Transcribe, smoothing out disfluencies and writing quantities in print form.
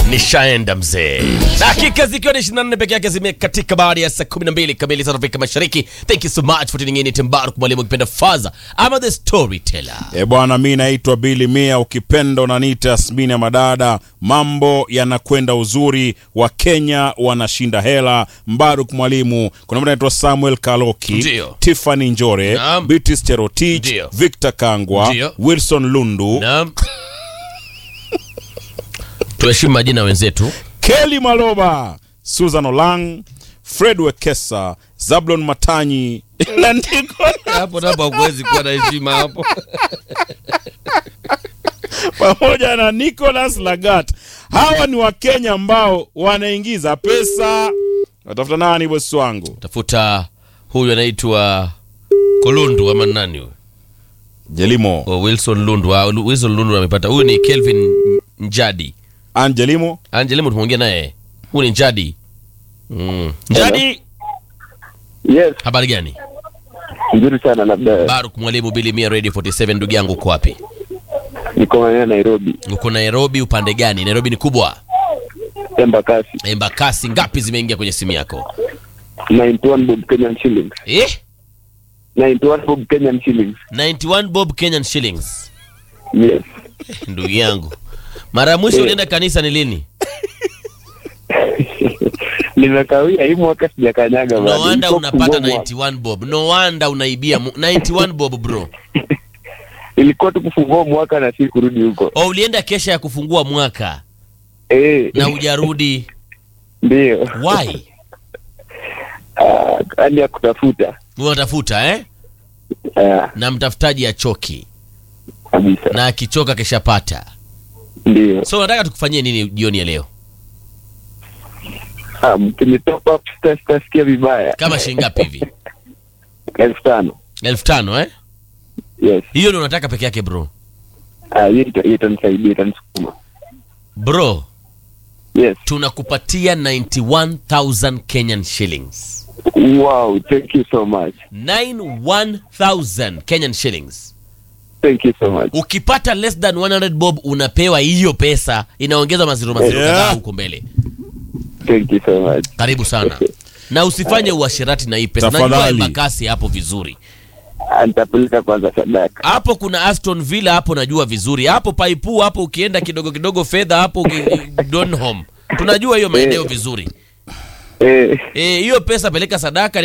Nishaenda mzee. Dakika zikiwa ni 24 peke yake zimekatika baada ya saa 12 kamili za Afrika Mashariki. Thank you so much for tuning in. Timbaru mwalimu ukipenda Faza ama the storyteller. Bwana, mimi naitwa Billy Mia, ukipenda unaniita Asmini ya Madada. Mambo yanakwenda uzuri, wa Kenya wanashinda hela. Mbaruk mwalimu, kuna mtu anaitwa Samuel Kaloki, Ndio. Tiffany Njore, Beatrice Cherotich, Ndio. Victor Kangwa, Ndio. Wilson Lundu, Naam. Tuheshimu majina wenzetu. Kelly Maloba, Susan Olang, Fred Wekesa, Zablon Matanyi na ndiko Hapo huwezi kuwa na heshima hapo. pamoja na Nicholas Lagat. Hawa ni Wakenya ambao wanaingiza pesa. Watafuta nani bosi wangu? Tafuta huyu anaitwa Kolundu ama nani huyu? Jelimo. Wilson Lundu. Wilson Lundu amepata. Huyu ni Kelvin Njadi. Angelimo Tumeongea naye. Huyu ni Njadi. Njadi. Yes, Habari gani? nzuri sana. Labda Baruk mwalimu Billy Mia Radio 47. Ndugu yangu uko wapi? niko maeneo Nairobi. Uko Nairobi upande gani? Nairobi ni kubwa. Embakasi. Embakasi. Ngapi zimeingia kwenye simu yako? 91 bob Kenyan shillings. 91 bob Kenyan shillings. 91 bob Kenyan shillings. Yes. Ndugu yangu, mara mwisho ulienda kanisa ni lini? Nimekawia hii mwaka sijakanyaga bado. No wonder unapata 91 bob. No wonder unaibia 91 bob bro. Ilikuwa tu kufungua mwaka na si kurudi huko. Ulienda kesha ya kufungua mwaka na hujarudi. Ndio. Why? Hali ya kutafuta. Unatafuta na mtafutaji achoki. Kabisa. Na akichoka keshapata. Ndio. So unataka tukufanyie nini jioni ya leo? Mkinitop up sitasikia vibaya. Kama shilingi ngapi hivi? 5,000. 5,000 Yes. Hiyo ndio unataka peke yake bro? Hiyo itanisaidia, itanisukuma. Bro, Yes. tunakupatia 91,000 Kenyan shillings. Wow, thank you so much. 91,000 Kenyan shillings. Thank you so much. Ukipata less than 100 bob unapewa hiyo pesa, inaongeza maziro kadhaa huko mbele. Thank you so much. Karibu sana. Na usifanye uasherati na hii pesa. Najua Embakasi hapo vizuri. Nitapeleka kwanza sadaka. Hapo kuna Aston Villa hapo najua vizuri. Hapo Paipu hapo ukienda kidogo kidogo fedha hapo Donholm. Tunajua hiyo maeneo vizuri. Hiyo pesa peleka sadaka.